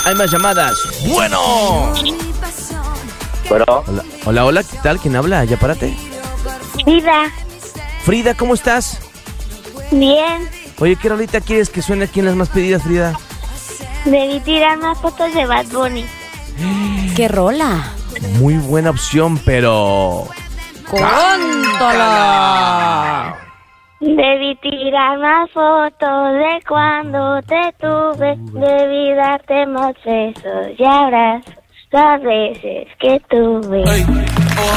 Hay más llamadas. Bueno. Bueno. Hola, ¿qué tal? ¿Quién habla? Ya párate. Frida, ¿cómo estás? Bien. Oye, ¿qué rolita quieres que suene aquí en las más pedidas, Frida? Debí tirar más fotos de Bad Bunny. ¡Qué rola! Muy buena opción, pero... ¡Cántala! Debí tirar más fotos de cuando te tuve. Debí darte más besos y abrazos las veces que tuve.